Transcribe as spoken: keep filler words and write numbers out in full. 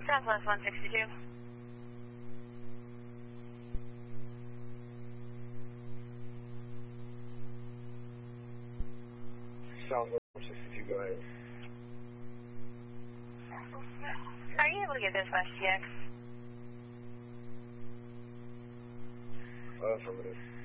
Southwest one sixty-two. Southwest one sixty-two, go ahead. Are you able to get this West T X? Uh, affirmative.